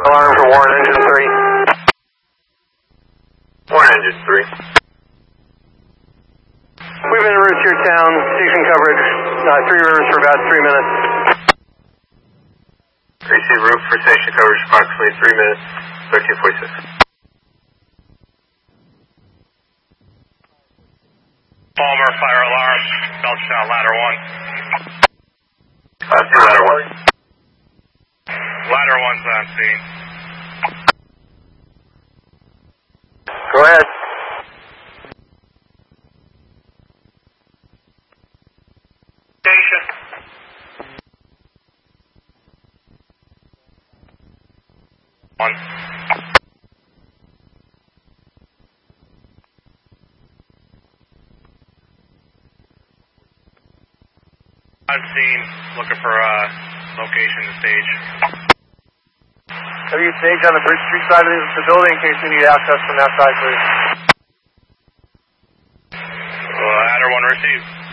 Alarm for Warren Engine 3. Warren Engine 3. We've been en route to your town, station coverage, Three Rivers for about 3 minutes. Receive route for station coverage approximately 3 minutes, 1346. Palmer, fire alarm, Belchtown, ladder 1. See ladder 1. Ladder 1's on scene. Go ahead. Station. One. On scene, looking for location to stage. Have you staged on the Bridge Street side of the building in case we need access from that side, please? Ladder 1 received.